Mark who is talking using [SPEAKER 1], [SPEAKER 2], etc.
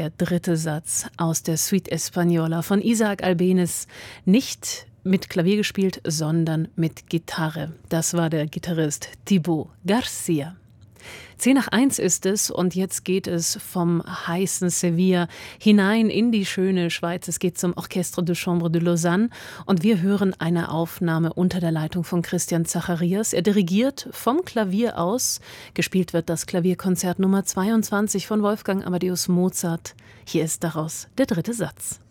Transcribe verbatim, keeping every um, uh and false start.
[SPEAKER 1] der dritte Satz aus der Suite Española von Isaac Albéniz, nicht mit Klavier gespielt, sondern mit Gitarre. Das war der Gitarrist Thibaut Garcia. Zehn nach eins ist es und jetzt geht es vom heißen Sevilla hinein in die schöne Schweiz. Es geht zum Orchestre de Chambre de Lausanne und wir hören eine Aufnahme unter der Leitung von Christian Zacharias. Er dirigiert vom Klavier aus. Gespielt wird das Klavierkonzert Nummer zweiundzwanzig von Wolfgang Amadeus Mozart. Hier ist daraus der dritte Satz.